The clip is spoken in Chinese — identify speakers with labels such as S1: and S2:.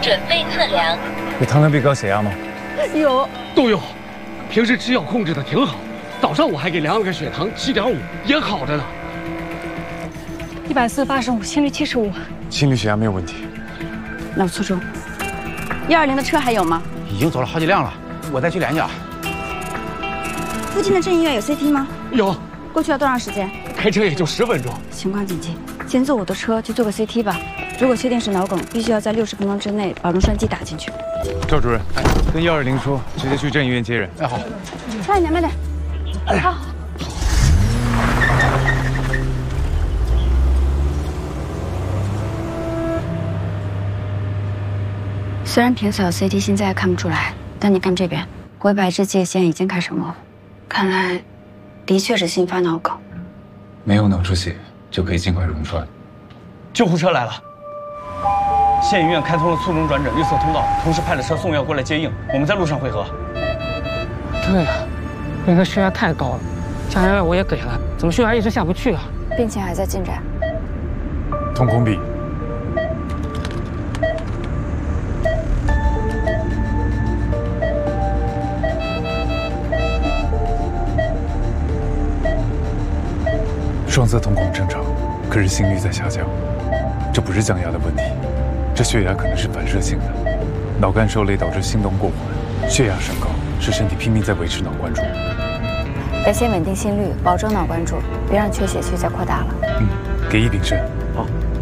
S1: 准备测量。
S2: 有糖尿病高血压吗？
S3: 有，
S4: 都有。平时吃药控制的挺好，早上我还给量了个血糖7.5，也好着呢。
S3: 140/85，心率75。
S2: 心率血压没有问题。
S5: 脑卒中。120的车还有吗？
S6: 已经走了好几辆了，我再去联系啊。
S5: 附近的镇医院有 CT 吗？
S4: 有。
S5: 过去要多长时间？
S4: 开车也就10分钟。
S5: 情况紧急，先坐我的车去做个 CT 吧。如果确定是脑梗，必须要在60分钟之内把溶栓剂打进去。
S2: 赵主任，跟120说，直接去镇医院接人。
S6: 哎，好。
S5: 慢点，慢点。好。虽然平扫 CT 现在看不出来，但你看这边，灰白质界限已经开始模糊，看来的确是新发脑梗。
S2: 没有脑出血，就可以尽快溶栓。
S7: 救护车来了，县医院开通了卒中转诊绿色通道，同时派了车送药过来接应，我们在路上汇合。
S3: 对呀，人的血压太高了，降压药我也给了，怎么血压一直下不去啊？
S5: 病情还在进展。
S2: 瞳孔比。双侧瞳孔正常，可是心率在下降，这不是降压的问题，这血压可能是反射性的，脑干受累导致心动过缓，血压升高是身体拼命在维持脑关注。
S5: 得先稳定心率，保证脑关注，别让缺血区再扩大了。
S2: 给1丙肾。